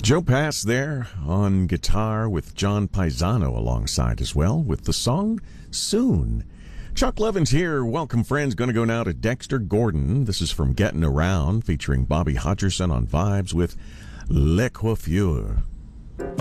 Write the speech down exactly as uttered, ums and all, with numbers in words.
Joe Pass there on guitar with John Paisano alongside as well with the song Soon. Chuck Levin's here. Welcome, friends. Going to go now to Dexter Gordon. This is from Getting Around, featuring Bobby Hutcherson on Vibes with Le Coiffure.